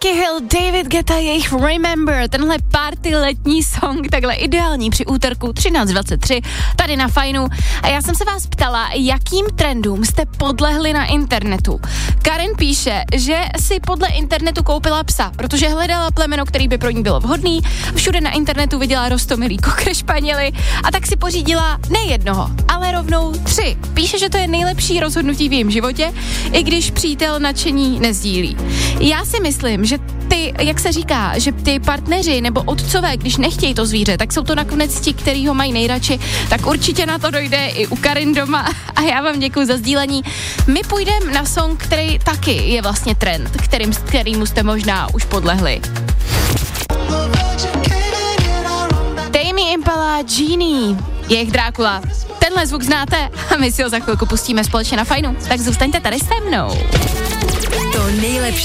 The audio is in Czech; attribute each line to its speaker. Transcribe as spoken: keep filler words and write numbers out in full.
Speaker 1: Becky Hill, David Guetta, jejich Remember, tenhle party letní song, takhle ideální při úterku třináct dvacet tři, tady na Fajnu. A já jsem se vás ptala, jakým trendům jste podlehli na internetu. Karen píše, že si podle internetu koupila psa, protože hledala plemeno, který by pro ní bylo vhodný. Všude na internetu viděla roztomilý kokr španěly a tak si pořídila ne jednoho, ale rovnou tři. Píše, že to je nejlepší rozhodnutí v jejím životě, i když přítel nadšení nezdílí. Já si myslím, že ty, jak se říká, že ty partneři nebo otcové, když nechtějí to zvíře, tak jsou to nakonec ti, který ho mají nejradši, tak určitě na to dojde i u Karin doma a já vám děkuji za sdílení. My půjdeme na song, který taky je vlastně trend, kterým, kterýmu jste možná už podlehli. Tame Impala, Genie, jejich Drákula. Tenhle zvuk znáte a my si ho za chvilku pustíme společně na Fajnu, tak zůstaňte tady se mnou.
Speaker 2: To nejlepší